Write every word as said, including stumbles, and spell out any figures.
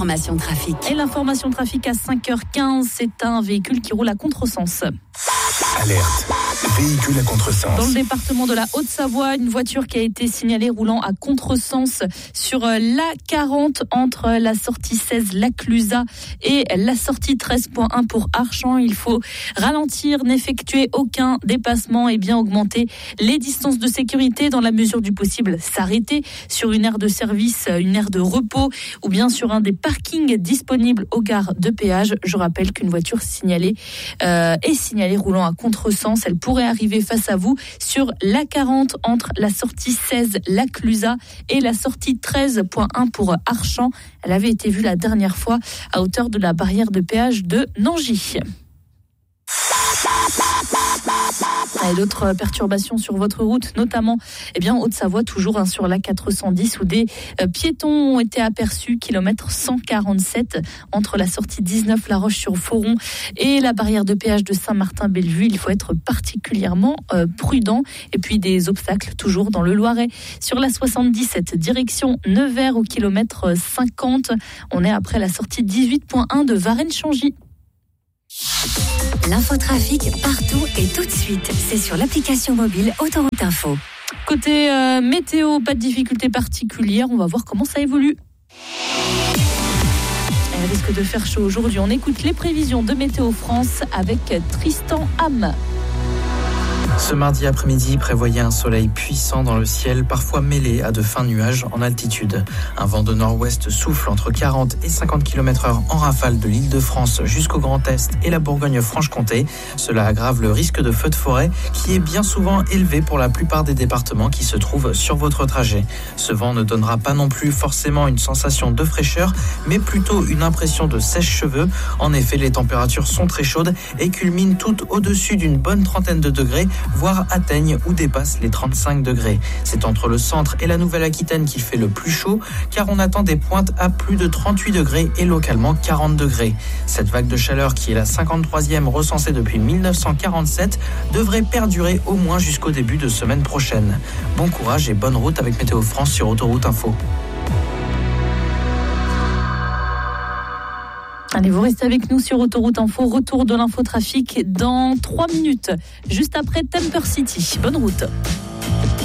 l'information trafic. Et l'information trafic à cinq heures quinze, c'est un véhicule qui roule à contresens. Alerte, véhicule à contresens. Dans le département de la Haute-Savoie, une voiture qui a été signalée roulant à contresens sur l'A quarante entre la sortie seize Laclusa et la sortie treize point un pour Archamps. Il faut ralentir, n'effectuer aucun dépassement et bien augmenter les distances de sécurité dans la mesure du possible. S'arrêter sur une aire de service, une aire de repos ou bien sur un des parkings disponibles aux gares de péage. Je rappelle qu'une voiture signalée euh, est signalée roulant à contresens. Elle pourrait arriver face à vous sur l'A quarante entre la sortie seize Laclusa et la sortie treize point un pour Archamps. Elle avait été vue la dernière fois à hauteur de la barrière de péage de Nangy. Et d'autres perturbations sur votre route, notamment eh bien, Haute-Savoie, toujours hein, sur l'A quatre cent dix, où des euh, piétons ont été aperçus, kilomètre cent quarante-sept, entre la sortie dix-neuf La Roche-sur-Foron et la barrière de péage de Saint-Martin-Bellevue. Il faut être particulièrement euh, prudent. Et puis des obstacles, toujours dans le Loiret. Sur la soixante-dix-sept, direction Nevers, au kilomètre cinquante. On est après la sortie dix-huit point un de Varennes-Changy. L'infotrafic partout et tout de suite. C'est sur l'application mobile Autoroute Info. Côté euh, météo, pas de difficultés particulières. On va voir comment ça évolue. Il risque de faire chaud aujourd'hui. On écoute les prévisions de Météo France avec Tristan Ham. Ce mardi après-midi prévoyait un soleil puissant dans le ciel, parfois mêlé à de fins nuages en altitude. Un vent de nord-ouest souffle entre quarante et cinquante kilomètres heure en rafale de l'Île-de-France jusqu'au Grand Est et la Bourgogne-Franche-Comté. Cela aggrave le risque de feu de forêt qui est bien souvent élevé pour la plupart des départements qui se trouvent sur votre trajet. Ce vent ne donnera pas non plus forcément une sensation de fraîcheur, mais plutôt une impression de sèche-cheveux. En effet, les températures sont très chaudes et culminent toutes au-dessus d'une bonne trentaine de degrés, voire atteignent ou dépassent les trente-cinq degrés. C'est entre le centre et la Nouvelle-Aquitaine qu'il fait le plus chaud, car on attend des pointes à plus de trente-huit degrés et localement quarante degrés. Cette vague de chaleur, qui est la cinquante-troisième recensée depuis dix-neuf cent quarante-sept, devrait perdurer au moins jusqu'au début de semaine prochaine. Bon courage et bonne route avec Météo France sur Autoroute Info. Allez, vous restez avec nous sur Autoroute Info. Retour de l'infotrafic dans trois minutes, juste après Temper City. Bonne route.